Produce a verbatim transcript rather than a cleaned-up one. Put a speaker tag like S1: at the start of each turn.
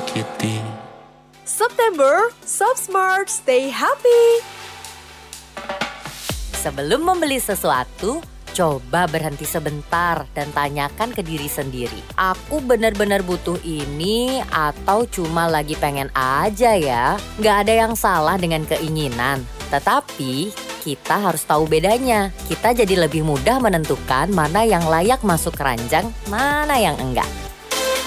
S1: Kitty.
S2: September, Shop Smart, stay happy.
S3: Sebelum membeli sesuatu, coba berhenti sebentar dan tanyakan ke diri sendiri. Aku benar-benar butuh ini atau cuma lagi pengen aja ya? Gak ada yang salah dengan keinginan, tetapi kita harus tahu bedanya. Kita jadi lebih mudah menentukan mana yang layak masuk keranjang, mana yang enggak.